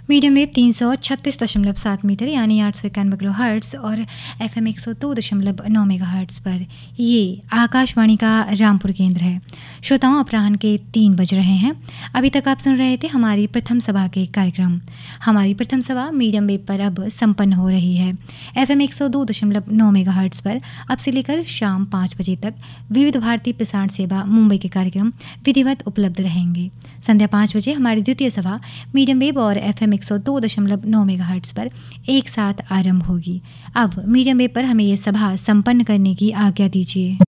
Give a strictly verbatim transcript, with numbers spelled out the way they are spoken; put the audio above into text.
Medium wave तीन सौ छत्तीस दशमलव सात मीटर यानी आठ सौ इक्यानवे किलो हर्ट्स और एफ एम एक सौ दो दशमलव नौ मेगा हर्ट्स पर ये आकाशवाणी का रामपुर केंद्र है। श्रोताओं, अपराह्न के तीन बज रहे हैं। अभी तक आप सुन रहे थे हमारी प्रथम सभा के कार्यक्रम। हमारी प्रथम सभा मीडियम वेव पर अब संपन्न हो रही है। एफ एम एक सौ दो दशमलव नौ मेगा हर्ट्स पर अब से लेकर शाम पाँच बजे तक विविध भारती प्रसारण सेवा मुंबई के कार्यक्रम विधिवत उपलब्ध रहेंगे। संध्या पाँच बजे हमारी द्वितीय सभा मीडियम वेव और एफ एम एक सौ दो दशमलव नौ मेगा हर्ट्स पर एक साथ आरंभ होगी। अब मीडियम वेव पर हमें ये सभा संपन्न करने की आज्ञा दीजिए।